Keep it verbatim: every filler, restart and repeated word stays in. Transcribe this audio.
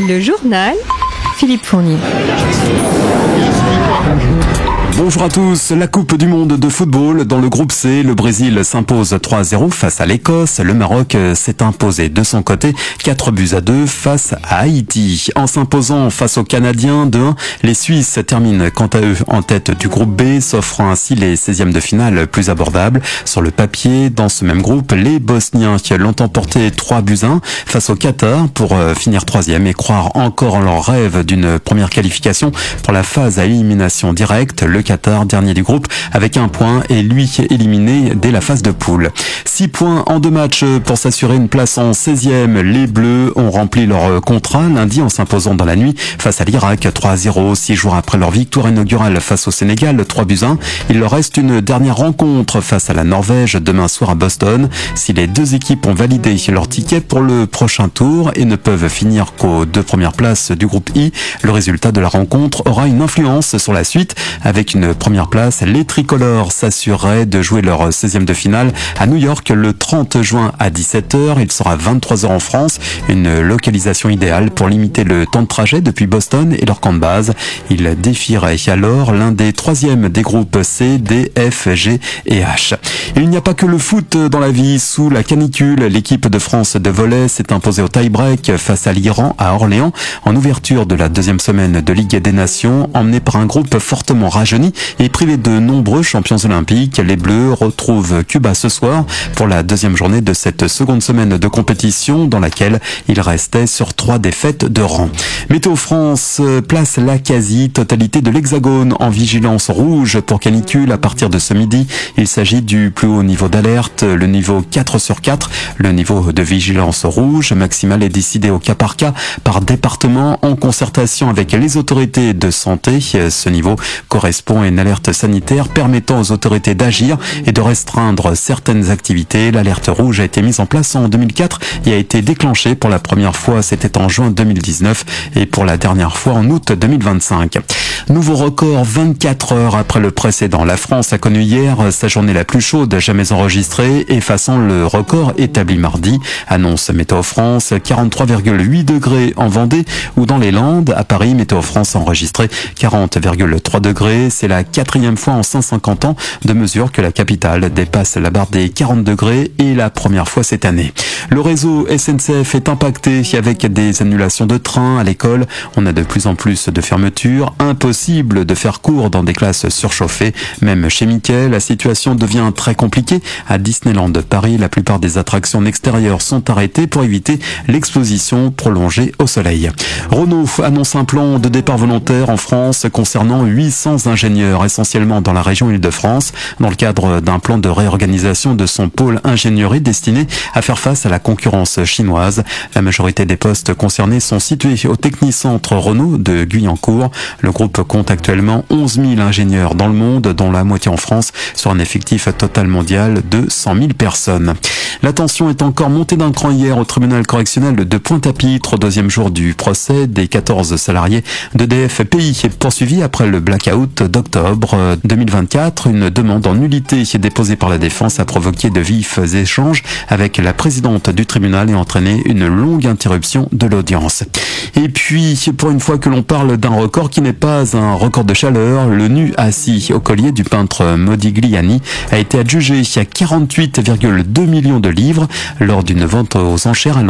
Le journal Philippe Fournier. Bonjour à tous. La Coupe du Monde de football dans le groupe C, le Brésil s'impose trois à zéro face à l'Écosse. Le Maroc s'est imposé de son côté quatre buts à deux face à Haïti. En s'imposant face aux Canadiens deux à un, les Suisses terminent quant à eux en tête du groupe B, s'offrant ainsi les seizièmes de finale plus abordables. Sur le papier, dans ce même groupe, les Bosniens l'ont emporté trois buts à un face au Qatar pour finir troisième et croire encore en leur rêve d'une première qualification pour la phase à élimination directe. Le Qatar, dernier du groupe, avec un point, et lui éliminé dès la phase de poule. Six points en deux matchs pour s'assurer une place en seizième. Les Bleus ont rempli leur contrat lundi en s'imposant dans la nuit face à l'Irak trois à zéro. Six jours après leur victoire inaugurale face au Sénégal, trois buts à un. Il leur reste une dernière rencontre face à la Norvège demain soir à Boston. Si les deux équipes ont validé leur ticket pour le prochain tour et ne peuvent finir qu'aux deux premières places du groupe I, le résultat de la rencontre aura une influence sur la suite. Avec une première place, les tricolores s'assureraient de jouer leur seizième de finale à New York le trente juin à dix-sept heures. Il sera vingt-trois heures en France, une localisation idéale pour limiter le temps de trajet depuis Boston et leur camp de base. Ils défieraient alors l'un des troisièmes des groupes C, D, F, G et H. Et il n'y a pas que le foot dans la vie. Sous la canicule, l'équipe de France de volley s'est imposée au tie-break face à l'Iran à Orléans en ouverture de la deuxième semaine de Ligue des Nations. Emmenée par un groupe fortement rajeuni et privé de nombreux champions olympiques, les Bleus retrouvent Cuba ce soir pour la deuxième journée de cette seconde semaine de compétition dans laquelle ils restaient sur trois défaites de rang. Météo France place la quasi-totalité de l'Hexagone en vigilance rouge pour canicule à partir de ce midi. Il s'agit du plus haut niveau d'alerte, le niveau quatre sur quatre. Le niveau de vigilance rouge maximal est décidé au cas par cas par département en concertation avec les autorités de santé. Ce niveau correspond à une alerte sanitaire permettant aux autorités d'agir et de restreindre certaines activités. L'alerte rouge a été mise en place en deux mille quatre et a été déclenchée pour la première fois, c'était en juin deux mille dix-neuf et pour la dernière fois en août deux mille vingt-cinq. Nouveau record vingt-quatre heures après le précédent. La France a connu hier sa journée la plus chaude jamais enregistrée, effaçant le record établi mardi. Annonce Météo France, quarante-trois virgule huit degrés en Vendée ou dans les Landes. À Paris, Météo France a enregistré quarante virgule trois degrés. C'est la quatrième fois en cent cinquante ans de mesure que la capitale dépasse la barre des quarante degrés et la première fois cette année. Le réseau S N C F est impacté avec des annulations de trains à l'école. On a de plus en plus de fermetures. Impossible de faire cours dans des classes surchauffées. Même chez Mickey, la situation devient très compliquée. À Disneyland Paris, la plupart des attractions extérieures sont arrêtées pour éviter l'exposition prolongée au soleil. Renault annonce un plan de départ volontaire en France concernant huit cents ingénieurs, essentiellement dans la région Île-de-France, dans le cadre d'un plan de réorganisation de son pôle ingénierie destiné à faire face à la concurrence chinoise. La majorité des postes concernés sont situés au Technicentre Renault de Guyancourt. Le groupe compte actuellement onze mille ingénieurs dans le monde, dont la moitié en France, sur un effectif total mondial de cent mille personnes. La tension est encore montée d'un cran hier au tribunal correctionnel de Pointe-à-Pitre, au deuxième jour du procès des quatorze salariés d'E D F P I poursuivis après le blackout d'octobre deux mille vingt-quatre. Une demande en nullité déposée par la défense a provoqué de vifs échanges avec la présidente du tribunal et entraîné une longue interruption de l'audience. Et puis, pour une fois que l'on parle d'un record qui n'est pas un record de chaleur, le nu assis au collier du peintre Modigliani a été adjugé à quarante-huit virgule deux millions de livres lors d'une vente aux enchères